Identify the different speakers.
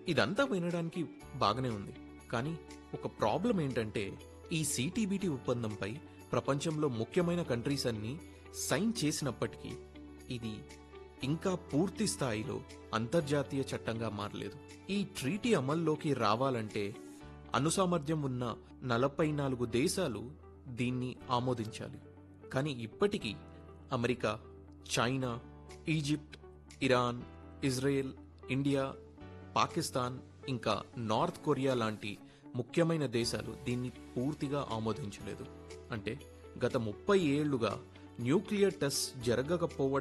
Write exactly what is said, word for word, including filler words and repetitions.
Speaker 1: ఇదంతా వినడానికి బాగానే ఉంది, కానీ ఒక ప్రాబ్లం ఏంటంటే ఈ సిటీబీటీ ఒప్పందంపై ప్రపంచంలో ముఖ్యమైన కంట్రీస్ అన్నీ సైన్ చేసినప్పటికీ ఇది ఇంకా పూర్తి స్థాయిలో అంతర్జాతీయ చట్టంగా మారలేదు. ఈ ట్రీటీ అమల్లోకి రావాలంటే అణుసామర్థ్యం ఉన్న నలభై నాలుగు దేశాలు దీన్ని ఆమోదించాలి. కానీ ఇప్పటికీ America, China, Egypt, Iran, Israel, India, Pakistan ఇంకా నార్త్ కొరియా లాంటి ముఖ్యమైన దేశాలు దీన్ని పూర్తిగా ఆమోదించలేదు. అంటే గత ముప్పై ఏళ్లుగా న్యూక్లియర్ టెస్ట్ జరగకపోవడం